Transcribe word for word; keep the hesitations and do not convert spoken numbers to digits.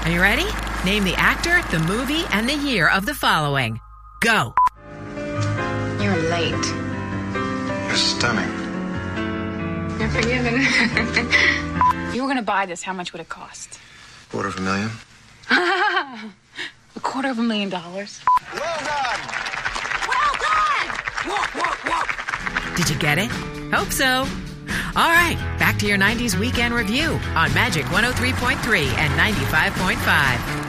Are you ready? Name the actor, the movie, and the year of the following. Go. You're late. You're stunning. You're forgiven. You were going to buy this. How much would it cost? Quarter of a million. A quarter of a million dollars. Well done. Well done! Walk, walk, walk. Did you get it? Hope so. All right, back to your nineties weekend review on Magic one oh three point three and ninety-five point five.